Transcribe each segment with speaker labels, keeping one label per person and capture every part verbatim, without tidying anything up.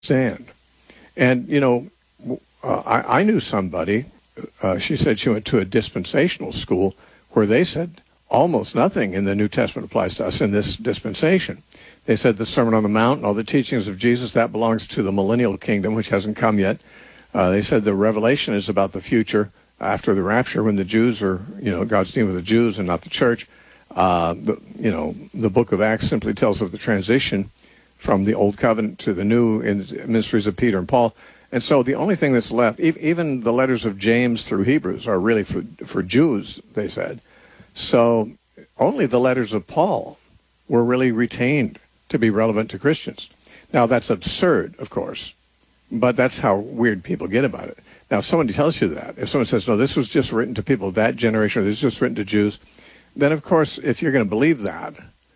Speaker 1: understand. And, you know, uh, I, I knew somebody, uh, she said she went to a dispensational school where they said almost nothing in the New Testament applies to us in this dispensation. They said the Sermon on the Mount and all the teachings of Jesus, that belongs to the millennial kingdom, which hasn't come yet. Uh, they said the revelation is about the future after the rapture, when the Jews are, you know, God's dealing with the Jews and not the church. Uh, the, you know, the book of Acts simply tells of the transition from the old covenant to the new in the ministries of Peter and Paul. And so the only thing that's left, even the letters of James through Hebrews are really for, for Jews, they said. So only the letters of Paul were really retained to be relevant to Christians. Now, that's absurd, of course, but that's how weird people get about it. Now, if somebody tells you that, if someone says, no, this was just written to people of that generation, or this was just written to Jews, then, of course, if you're going to believe that,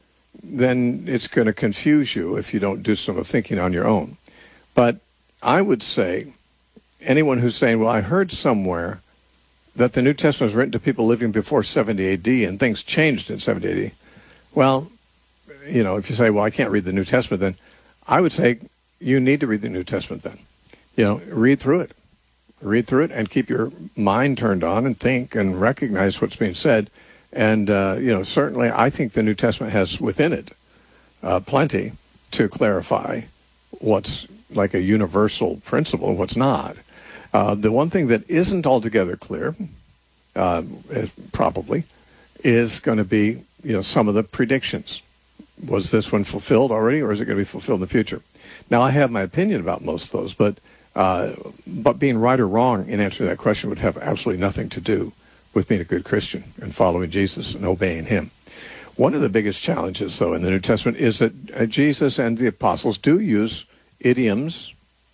Speaker 1: then it's going to confuse you if you don't do some thinking on your own. But I would say anyone who's saying, well, I heard somewhere that the New Testament was written to people living before seventy A D and things changed in seventy A D. Well, you know, if you say, well, I can't read the New Testament, then I would say you need to read the New Testament then. You know, read through it. Read through it and keep your mind turned on and think and recognize what's being said. And, uh, you know, certainly I think the New Testament has within it uh, plenty to clarify what's like a universal principle and what's not. Uh, the one thing that isn't altogether clear, uh, is probably, is going to be, you know, some of the predictions. Was this one fulfilled already, or is it going to be fulfilled in the future? Now, I have my opinion about most of those, but uh, but being right or wrong in answering that question would have absolutely nothing to do with being a good Christian and following Jesus and obeying him. One of the biggest challenges, though, in the New Testament is that uh, Jesus and the apostles do use idioms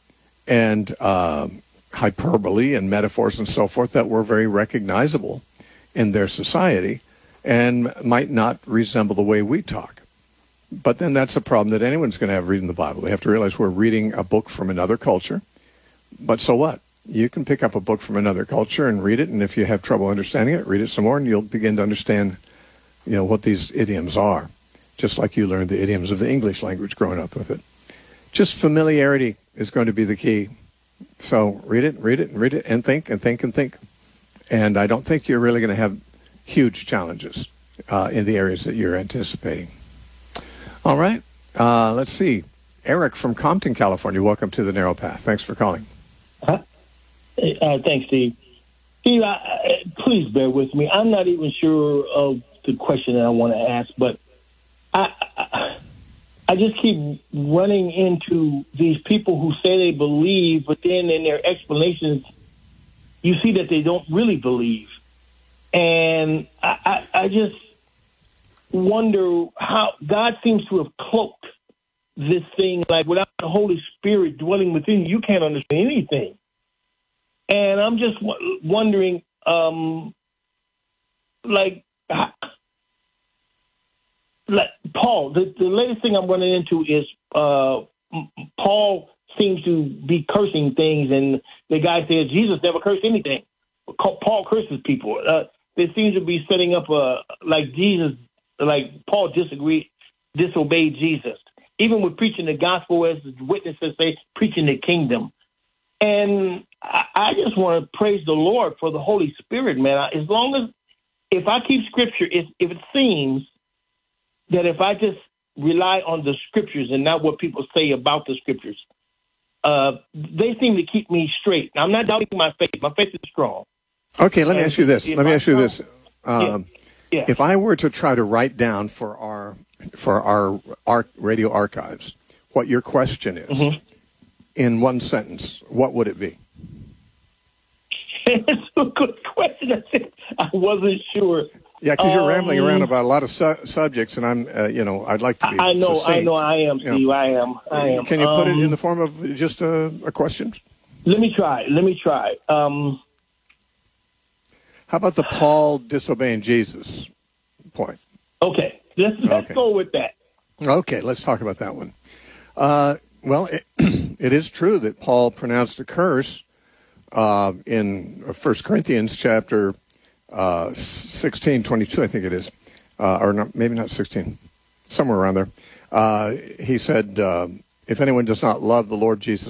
Speaker 1: and uh, hyperbole and metaphors and so forth that were very recognizable in their society and might not resemble the way we talk. But then that's a problem that anyone's going to have reading the Bible. They have to realize we're reading a book from another culture. But so what? You can pick up a book from another culture and read it, and if you have trouble understanding it, read it some more, and you'll begin to understand, you know, what these idioms are, just like you learned the idioms of the English language growing up with it. Just familiarity is going to be the key. So read it, read it, and read it, and think, and think, and think. And I don't think you're really going to have huge challenges uh, in the areas that you're anticipating. All right. Uh, let's see. Eric from Compton, California. Welcome to the Narrow Path. Thanks for calling.
Speaker 2: Huh? Uh, thanks, Steve. Steve, I, I, please bear with me. I'm not even sure of the question that I want to ask, but I, I, I just keep running into these people who say they believe, but then in their explanations, you see that they don't really believe. And I, I, I just wonder how God seems to have cloaked this thing, like without the Holy Spirit dwelling within you, you can't understand anything. And I'm just w- wondering, um, like, like Paul, the, the latest thing I'm running into is uh, Paul seems to be cursing things, and the guy says Jesus never cursed anything. Paul curses people. Uh, they seem to be setting up a, like Jesus, like Paul disagreed, disobeyed Jesus. Even with preaching the gospel, as the witnesses say, preaching the kingdom. And I, I just want to praise the Lord for the Holy Spirit, man. As long as, if I keep scripture, if, if it seems that if I just rely on the scriptures and not what people say about the scriptures, uh, they seem to keep me straight. Now, I'm not doubting my faith. My faith is strong.
Speaker 1: Okay, let me and ask you this. Let me ask you this. Um,
Speaker 2: yeah, yeah.
Speaker 1: If I were to try to write down for our for our, our radio archives what your question is, mm-hmm. in one sentence, what would it be?
Speaker 2: It's a good question. I wasn't sure.
Speaker 1: Yeah, because you're um, rambling around about a lot of su- subjects, and I'm, uh, you know, I'd like to be
Speaker 2: I know,
Speaker 1: succinct.
Speaker 2: I know, I am, Steve. You know, I am, I am.
Speaker 1: Can you put
Speaker 2: um,
Speaker 1: it in the form of just a, a question?
Speaker 2: Let me try. Let me try. Um,
Speaker 1: How about the Paul disobeying Jesus point?
Speaker 2: Okay, let's let's
Speaker 1: okay.
Speaker 2: go with that.
Speaker 1: Okay, let's talk about that one. Uh, well, it, it is true that Paul pronounced a curse uh, in First Corinthians chapter uh, sixteen, twenty-two, I think it is, uh, or not, maybe not sixteen, somewhere around there. Uh, he said, uh, if anyone does not love the Lord Jesus